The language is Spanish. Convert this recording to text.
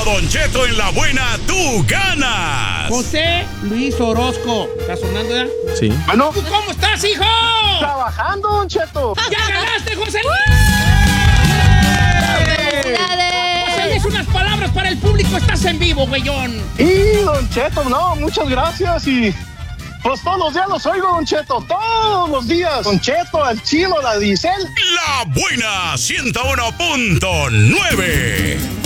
Don Cheto en la buena, tú ganas. José Luis Orozco. ¿Está sonando ya? Sí. Bueno, ¿Cómo estás, hijo? trabajando, Don Cheto. ¡Ya ganaste, José Luis! José Luis, unas palabras para el público. Estás en vivo, güeyón. Y Don Cheto, no, muchas gracias y pues todos los días los oigo, Don Cheto, todos los días. Don Cheto, el Chilo, la Diesel. La buena 101.9.